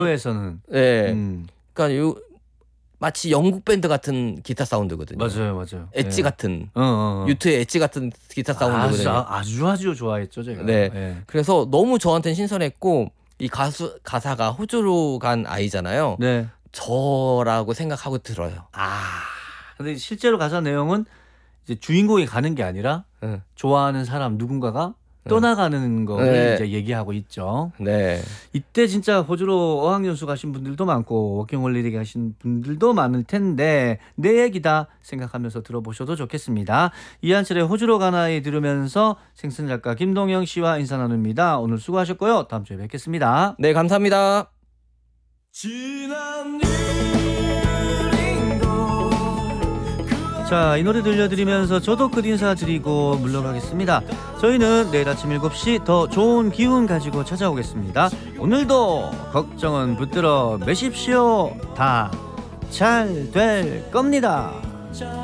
에서는 예. 그러니까 마치 영국 밴드 같은 기타 사운드거든요. 맞아요. 엣지 같은 어. 유투의 엣지 같은 기타 사운드거든요. 아주 좋아했죠 제가. 네. 예. 그래서 너무 저한테는 신선했고 이 가사가 호주로 간 아이잖아요. 네. 저라고 생각하고 들어요. 근데 실제로 가사 내용은 이제 주인공이 가는 게 아니라 네. 좋아하는 사람 누군가가 떠나가는 거를 네. 이제 얘기하고 있죠. 네. 이때 진짜 호주로 어학연수 가신 분들도 많고 워킹홀리데이 가신 분들도 많을 텐데 내 얘기다 생각하면서 들어보셔도 좋겠습니다. 이한철의 호주로 가나이 들으면서 생선 작가 김동영 씨와 인사 나눕니다. 오늘 수고하셨고요. 다음 주에 뵙겠습니다. 네, 감사합니다. 자, 이 노래 들려드리면서 저도 끝 인사드리고 물러가겠습니다. 저희는 내일 아침 7시 더 좋은 기운 가지고 찾아오겠습니다. 오늘도 걱정은 붙들어 매십시오. 다 잘 될 겁니다.